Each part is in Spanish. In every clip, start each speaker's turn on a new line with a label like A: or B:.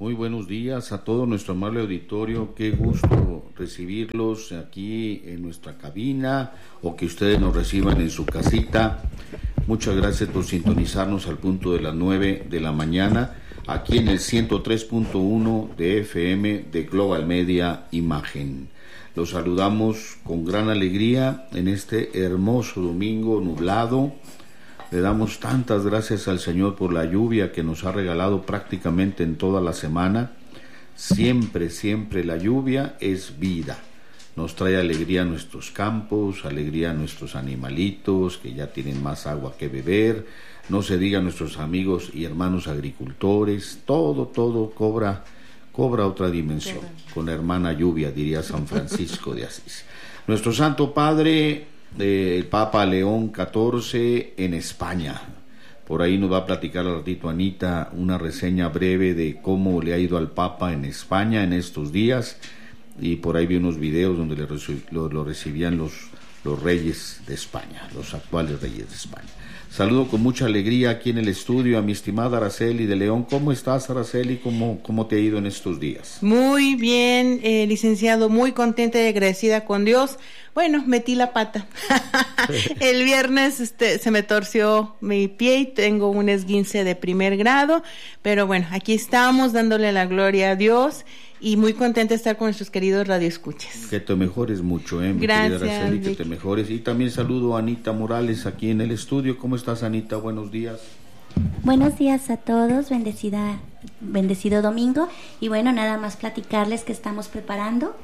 A: Muy buenos días a todo nuestro amable auditorio. Qué gusto recibirlos aquí en nuestra cabina o que ustedes nos reciban en su casita. Muchas gracias por sintonizarnos al punto de las 9 de la mañana aquí en el 103.1 de FM de Global Media Imagen. Los saludamos con gran alegría en este hermoso domingo nublado. Le damos tantas gracias al Señor por la lluvia que nos ha regalado prácticamente en toda la semana. Siempre, siempre la lluvia es vida. Nos trae alegría a nuestros campos, alegría a nuestros animalitos que ya tienen más agua que beber. No se diga a nuestros amigos y hermanos agricultores. Todo cobra otra dimensión. Con la hermana lluvia, diría San Francisco de Asís. Nuestro Santo Padre, el Papa León XIV en España. Por ahí nos va a platicar al ratito Anita una reseña breve de cómo le ha ido al Papa en España en estos días, y por ahí vi unos videos donde lo recibían los reyes de España, los actuales reyes de España. Saludo con mucha alegría aquí en el estudio a mi estimada Araceli de León. ¿Cómo estás, Araceli? ¿Cómo te ha ido en estos días?
B: Muy bien, licenciado, muy contenta y agradecida con Dios. Bueno, metí la pata. El viernes se me torció mi pie y tengo un esguince de primer grado, pero bueno, aquí estamos dándole la gloria a Dios y muy contenta de estar con nuestros queridos radioescuchas.
A: Que te mejores mucho, mi
B: Gracias,
A: querida Araceli, que
B: Vicky.
A: te mejores. Y también saludo a Anita Morales aquí en el estudio. ¿Cómo estás, Anita? Buenos días.
C: Buenos días a todos, bendecido domingo. Y bueno, nada más platicarles que estamos preparando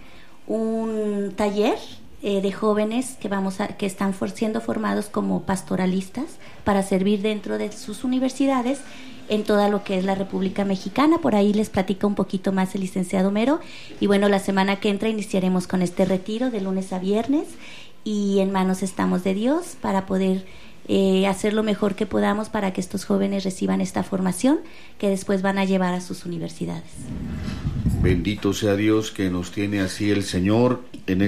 C: un taller de jóvenes que están siendo formados como pastoralistas para servir dentro de sus universidades en toda lo que es la República Mexicana. Por ahí les platica un poquito más el licenciado Mero. Y bueno, la semana que entra iniciaremos con este retiro de lunes a viernes y en manos estamos de Dios para poder hacer lo mejor que podamos para que estos jóvenes reciban esta formación que después van a llevar a sus universidades.
A: Bendito sea Dios que nos tiene así el Señor en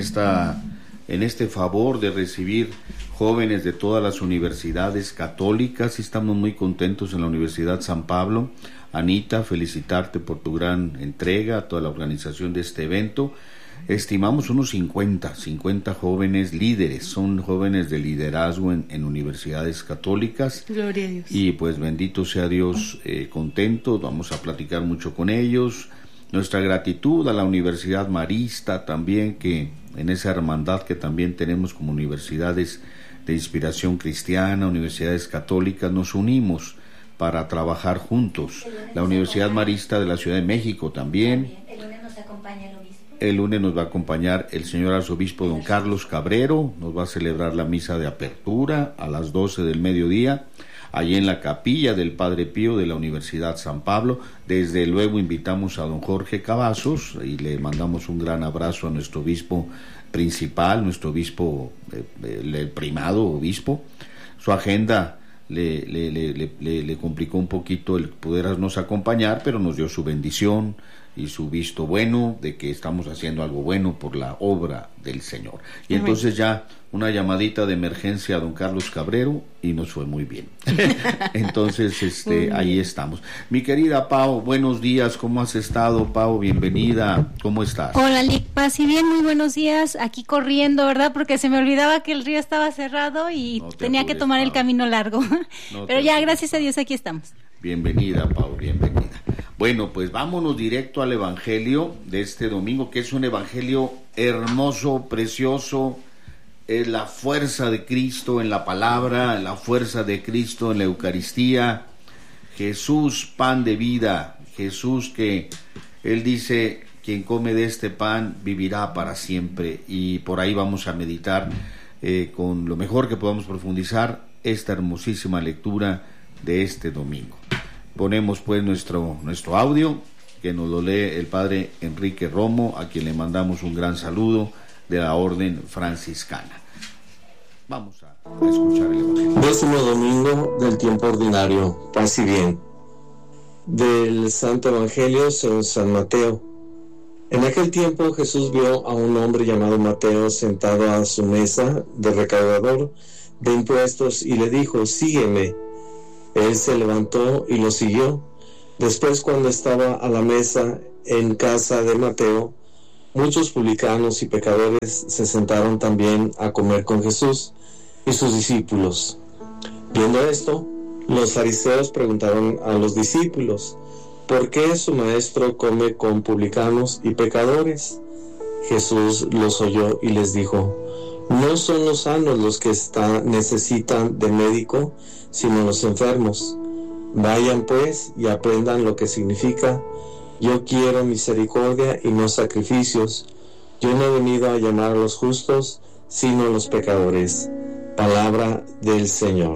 A: este favor de recibir jóvenes de todas las universidades católicas. Estamos muy contentos en la Universidad San Pablo. Anita, felicitarte por tu gran entrega a toda la organización de este evento. Estimamos unos 50 jóvenes líderes, son jóvenes de liderazgo en universidades católicas.
B: Gloria a Dios.
A: Y pues bendito sea Dios, contentos, vamos a platicar mucho con ellos. Nuestra gratitud a la Universidad Marista también, que en esa hermandad que también tenemos como universidades de inspiración cristiana, universidades católicas, nos unimos para trabajar juntos. La Universidad Marista de la Ciudad de México también.
C: El lunes nos acompaña el obispo.
A: El lunes nos va a acompañar el señor arzobispo don Carlos Cabrero, nos va a celebrar la misa de apertura a las 12 del mediodía, allí en la capilla del Padre Pío de la Universidad San Pablo. Desde luego invitamos a don Jorge Cavazos y le mandamos un gran abrazo a nuestro obispo principal, nuestro obispo, el primado obispo. Su agenda le complicó un poquito el podernos acompañar, pero nos dio su bendición y su visto bueno de que estamos haciendo algo bueno por la obra del Señor. Y entonces ya una llamadita de emergencia a don Carlos Cabrero y nos fue muy bien. Entonces ahí estamos. Mi querida Pau, buenos días, ¿cómo has estado, Pau? Bienvenida, ¿cómo estás?
D: Hola, Lick, paz y bien, muy buenos días, aquí corriendo, ¿verdad? Porque se me olvidaba que el río estaba cerrado y tenía que tomar el camino largo. Pero ya, gracias a Dios, aquí estamos.
A: Bienvenida, Pau, bienvenida. Bueno, pues vámonos directo al Evangelio de este domingo, que es un Evangelio hermoso, precioso. Es la fuerza de Cristo en la palabra, la fuerza de Cristo en la Eucaristía. Jesús, pan de vida. Jesús que Él dice, quien come de este pan vivirá para siempre. Y por ahí vamos a meditar con lo mejor que podamos profundizar esta hermosísima lectura de este domingo. Ponemos pues nuestro audio, que nos lo lee el padre Enrique Romo, a quien le mandamos un gran saludo de la Orden Franciscana. Vamos a escuchar el Evangelio.
E: 10º domingo del tiempo ordinario. Paz y bien. Del Santo Evangelio según San Mateo. En aquel tiempo Jesús vio a un hombre llamado Mateo sentado a su mesa de recaudador de impuestos y le dijo: sígueme. Él se levantó y lo siguió. Después, cuando estaba a la mesa en casa de Mateo, muchos publicanos y pecadores se sentaron también a comer con Jesús y sus discípulos. Viendo esto, los fariseos preguntaron a los discípulos: ¿por qué su maestro come con publicanos y pecadores? Jesús los oyó y les dijo: no son los sanos los que necesitan de médico, sino los enfermos. Vayan pues y aprendan lo que significa: yo quiero misericordia y no sacrificios. Yo no he venido a llamar a los justos, sino a los pecadores. Palabra del Señor.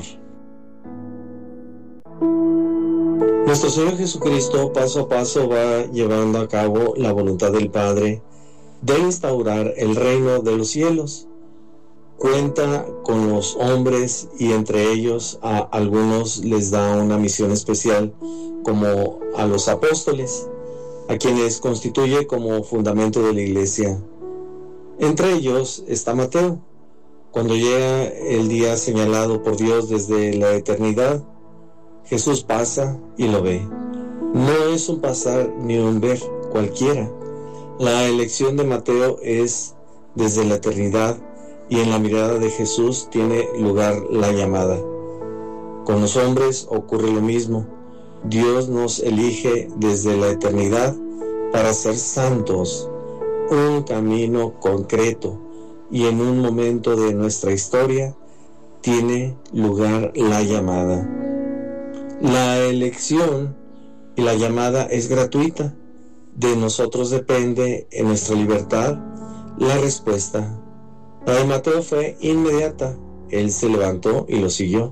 E: Nuestro Señor Jesucristo paso a paso va llevando a cabo la voluntad del Padre de instaurar el reino de los cielos. Cuenta con los hombres y entre ellos a algunos les da una misión especial, como a los apóstoles, a quienes constituye como fundamento de la iglesia. Entre ellos está Mateo. Cuando llega el día señalado por Dios desde la eternidad, Jesús pasa y lo ve. No es un pasar ni un ver cualquiera. La elección de Mateo es desde la eternidad, y en la mirada de Jesús tiene lugar la llamada. Con los hombres ocurre lo mismo. Dios nos elige desde la eternidad para ser santos, un camino concreto, y en un momento de nuestra historia tiene lugar la llamada. La elección y la llamada es gratuita. De nosotros depende, en nuestra libertad, la respuesta. La de Mateo fue inmediata. Él se levantó y lo siguió.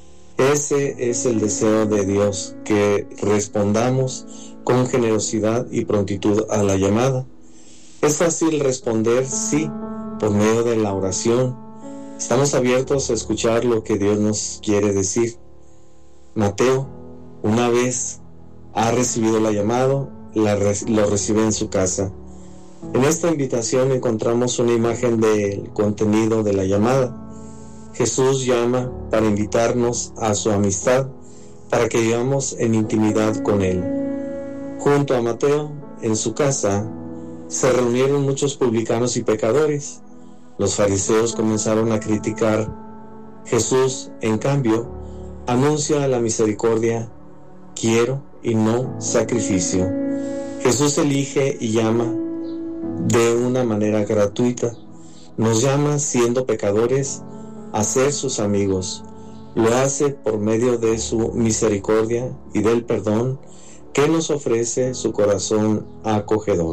E: Ese es el deseo de Dios, que respondamos con generosidad y prontitud a la llamada. Es fácil responder sí por medio de la oración. Estamos abiertos a escuchar lo que Dios nos quiere decir. Mateo, una vez ha recibido la llamada, lo recibe en su casa. En esta invitación encontramos una imagen del contenido de la llamada. Jesús llama para invitarnos a su amistad, para que vivamos en intimidad con Él. Junto a Mateo, en su casa, se reunieron muchos publicanos y pecadores. Los fariseos comenzaron a criticar. Jesús, en cambio, anuncia la misericordia: quiero y no sacrificio. Jesús elige y llama de una manera gratuita. Nos llama siendo pecadores a ser sus amigos. Lo hace por medio de su misericordia y del perdón que nos ofrece su corazón acogedor.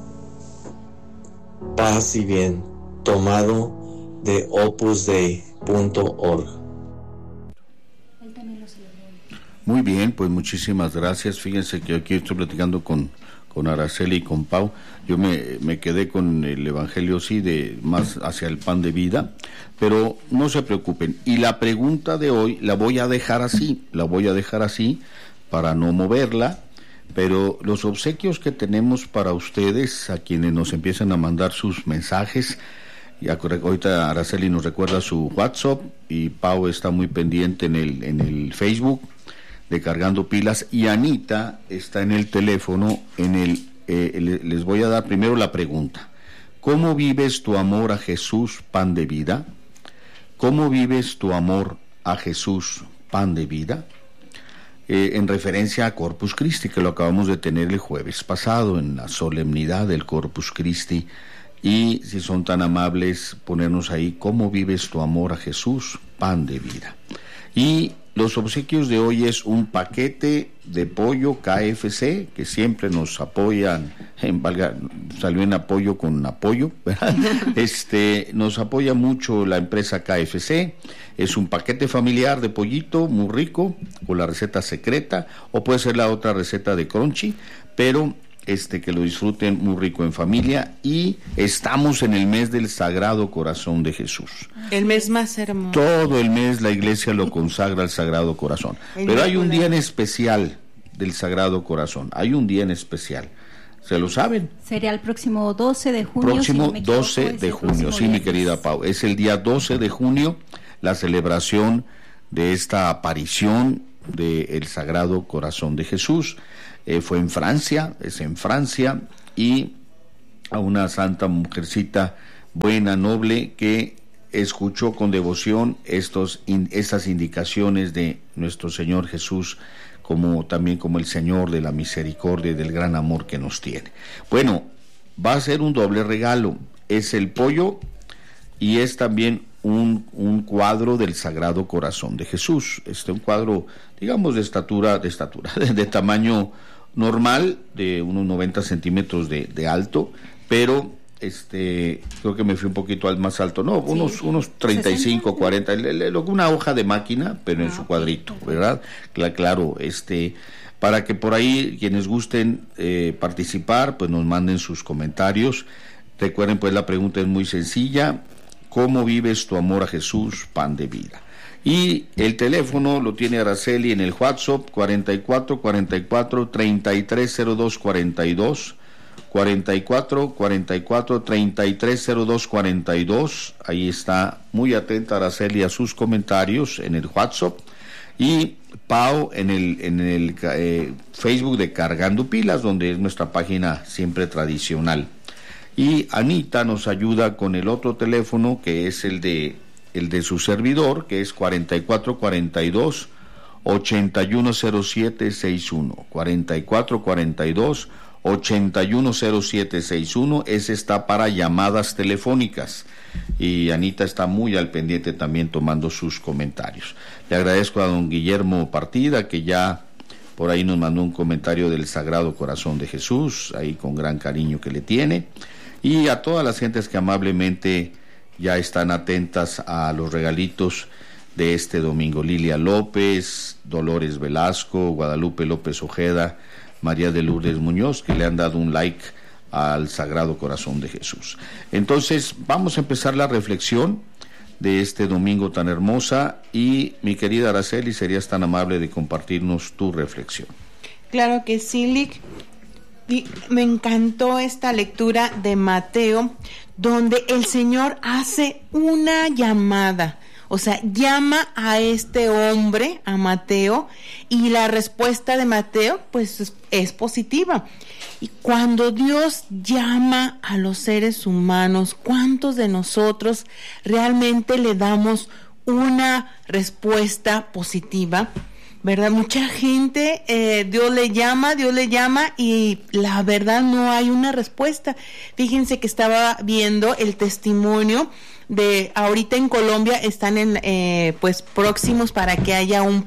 E: Paz y bien, tomado de opusdei.org.
A: Muy bien, pues muchísimas gracias. Fíjense que aquí estoy platicando con Araceli y con Pau. Yo me quedé con el Evangelio, sí, de más hacia el pan de vida, pero no se preocupen. Y la pregunta de hoy la voy a dejar así para no moverla, pero los obsequios que tenemos para ustedes, a quienes nos empiezan a mandar sus mensajes, y ahorita Araceli nos recuerda su WhatsApp y Pau está muy pendiente en el Facebook de Cargando Pilas, y Anita está en el teléfono. Les voy a dar primero la pregunta: ¿cómo vives tu amor a Jesús, pan de vida? ¿Cómo vives tu amor a Jesús, pan de vida? En referencia a Corpus Christi, que lo acabamos de tener el jueves pasado en la solemnidad del Corpus Christi, y si son tan amables ponernos ahí: ¿cómo vives tu amor a Jesús, pan de vida? Y los obsequios de hoy es un paquete de pollo KFC, que siempre nos apoyan, salió en apoyo con apoyo, ¿verdad? Nos apoya mucho la empresa KFC. Es un paquete familiar de pollito muy rico, con la receta secreta, o puede ser la otra receta de Crunchy, pero que lo disfruten muy rico en familia. Y estamos en el mes del Sagrado Corazón de Jesús. El mes más hermoso. Todo el mes la iglesia lo consagra al Sagrado Corazón. Pero hay un día en especial del Sagrado Corazón. Hay un día en especial. ¿Se lo saben?
D: Sería el próximo 12 de junio.
A: Próximo 12 de junio, sí, mi querida Pau. Es el día 12 de junio, la celebración de esta aparición del Sagrado Corazón de Jesús. Fue en Francia, es en Francia, y a una santa mujercita buena, noble, que escuchó con devoción estas indicaciones de nuestro Señor Jesús, también como el Señor de la misericordia y del gran amor que nos tiene. Bueno, va a ser un doble regalo, es el pollo y es también un cuadro del Sagrado Corazón de Jesús. Un cuadro, digamos, de tamaño normal, de unos 90 centímetros de alto, pero creo que me fui un poquito al más alto, no, sí, unos 35, 40, una hoja de máquina, pero en su cuadrito, ¿verdad? Claro, para que por ahí quienes gusten participar, pues nos manden sus comentarios. Recuerden, pues la pregunta es muy sencilla: ¿cómo vives tu amor a Jesús, pan de vida? Y el teléfono lo tiene Araceli en el WhatsApp, 44 44 3302 42, 44 44 3302 42. Ahí está muy atenta Araceli a sus comentarios en el WhatsApp. Y Pau en el Facebook de Cargando Pilas, donde es nuestra página siempre tradicional. Y Anita nos ayuda con el otro teléfono, que es el de su servidor, que es 44 42 810761, 44 42 810761. Ese está para llamadas telefónicas, y Anita está muy al pendiente también tomando sus comentarios. Le agradezco a don Guillermo Partida, que ya por ahí nos mandó un comentario del Sagrado Corazón de Jesús, ahí con gran cariño que le tiene, y a todas las gentes que amablemente ya están atentas a los regalitos de este domingo: Lilia López, Dolores Velasco, Guadalupe López Ojeda, María de Lourdes Muñoz, que le han dado un like al Sagrado Corazón de Jesús. Entonces vamos a empezar la reflexión de este domingo tan hermosa, y mi querida Araceli, serías tan amable de compartirnos tu reflexión.
B: Claro que sí, Lick. Y me encantó esta lectura de Mateo, donde el Señor hace una llamada. O sea, llama a este hombre, a Mateo, y la respuesta de Mateo, pues, es positiva. Y cuando Dios llama a los seres humanos, ¿cuántos de nosotros realmente le damos una respuesta positiva? ¿Verdad? Mucha gente, Dios le llama y la verdad no hay una respuesta. Fíjense que estaba viendo el testimonio de ahorita en Colombia, están pues próximos para que haya un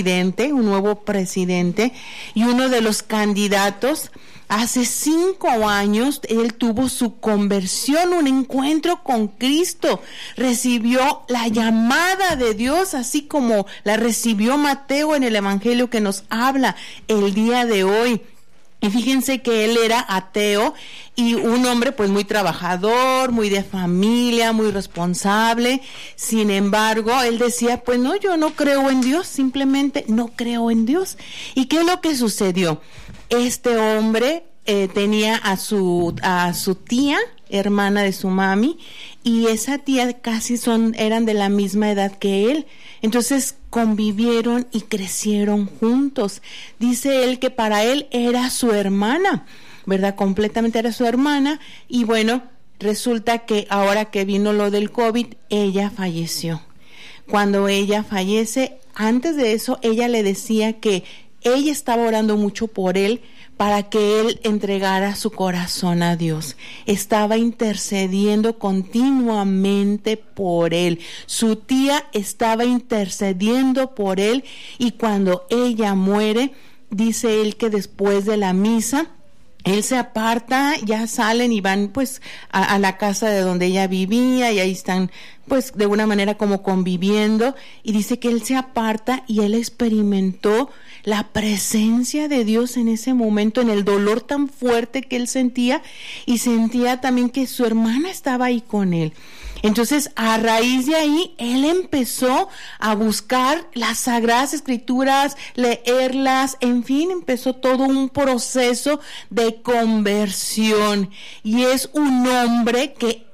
B: nuevo presidente, y uno de los candidatos, hace 5 años, él tuvo su conversión, un encuentro con Cristo, recibió la llamada de Dios, así como la recibió Mateo en el Evangelio que nos habla el día de hoy. Y fíjense que él era ateo, y un hombre pues muy trabajador, muy de familia, muy responsable. Sin embargo, él decía, pues no, yo no creo en Dios, simplemente no creo en Dios. ¿Y qué es lo que sucedió? Este hombre tenía a su tía, hermana de su mami, y esa tía eran de la misma edad que él. Entonces convivieron y crecieron juntos. Dice él que para él era su hermana, ¿verdad? Completamente era su hermana. Y bueno, resulta que ahora que vino lo del COVID, ella falleció. Cuando ella fallece, antes de eso, ella le decía que ella estaba orando mucho por él, para que él entregara su corazón a Dios. Estaba intercediendo continuamente por él. Su tía estaba intercediendo por él, y cuando ella muere, dice él que después de la misa, él se aparta, ya salen y van pues a la casa de donde ella vivía, y ahí están pues de una manera como conviviendo, y dice que él se aparta y él experimentó la presencia de Dios en ese momento, en el dolor tan fuerte que él sentía, y sentía también que su hermana estaba ahí con él. Entonces, a raíz de ahí, él empezó a buscar las Sagradas Escrituras, leerlas, en fin, empezó todo un proceso de conversión. Y es un hombre que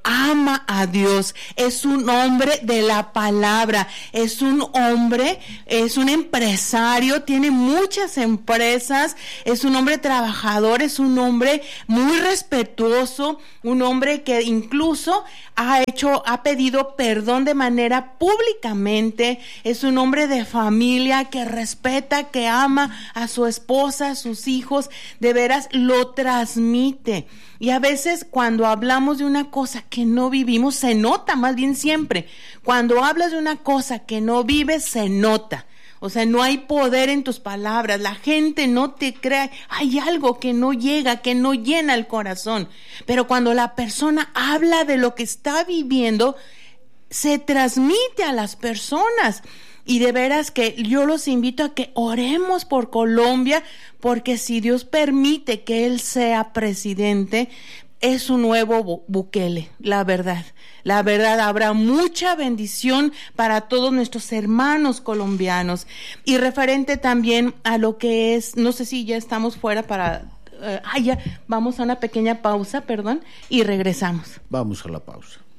B: ama a Dios, es un hombre de la palabra, es un hombre, es un empresario, tiene muchas empresas, es un hombre trabajador, es un hombre muy respetuoso, un hombre que incluso ha pedido perdón de manera públicamente, es un hombre de familia que respeta, que ama a su esposa, a sus hijos, de veras lo transmite. Y a veces cuando hablamos de una cosa que no vivimos, se nota, más bien siempre. Cuando hablas de una cosa que no vives, se nota. O sea, no hay poder en tus palabras, la gente no te cree, hay algo que no llega, que no llena el corazón. Pero cuando la persona habla de lo que está viviendo, se transmite a las personas. Y de veras que yo los invito a que oremos por Colombia, porque si Dios permite que él sea presidente, es un nuevo Bukele, la verdad. La verdad, habrá mucha bendición para todos nuestros hermanos colombianos. Y referente también a lo que es, no sé si ya estamos fuera para... ya, vamos a una pequeña pausa, perdón, y regresamos.
A: Vamos a la pausa.